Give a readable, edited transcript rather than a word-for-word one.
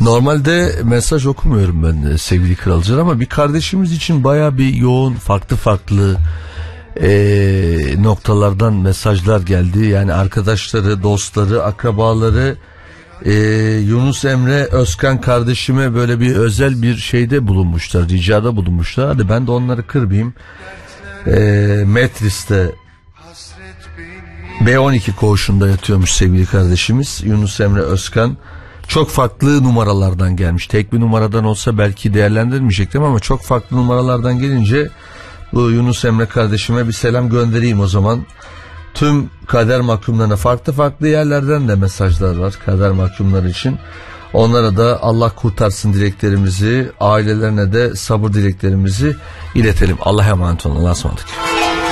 Normalde mesaj okumuyorum ben sevgili Kralcılar, ama bir kardeşimiz için baya bir yoğun, farklı noktalardan mesajlar geldi. Yani arkadaşları, dostları, akrabaları Yunus Emre Özkan kardeşime böyle bir özel bir şeyde bulunmuşlar, ricada bulunmuşlar. Hadi ben de onları kırmayayım. Metris'te B12 koğuşunda yatıyormuş sevgili kardeşimiz Yunus Emre Özkan. Çok farklı numaralardan gelmiş. Tek bir numaradan olsa belki değerlendirmeyecektim ama çok farklı numaralardan gelince bu Yunus Emre kardeşime bir selam göndereyim o zaman. Tüm kader mahkumlarına farklı yerlerden de mesajlar var kader mahkumları için. Onlara da Allah kurtarsın dileklerimizi, ailelerine de sabır dileklerimizi iletelim. Allah'a emanet olun. Allah'a ısmarladık.